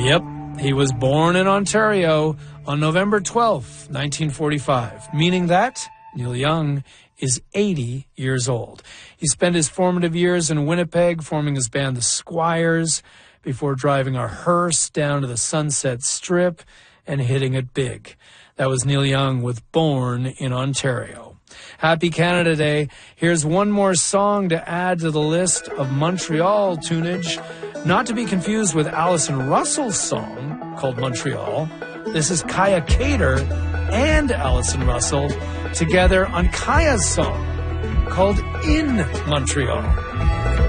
Yep, he was born in Ontario on November 12th, 1945, meaning that Neil Young is 80 years old. He spent his formative years in Winnipeg forming his band The Squires before driving a hearse down to the Sunset Strip and hitting it big. That was Neil Young with Born in Ontario. Happy Canada Day. Here's one more song to add to the list of Montreal tunage, not to be confused with Alison Russell's song called Montreal. This is Kaya Kater and Alison Russell together on Kaya's song called In Montreal.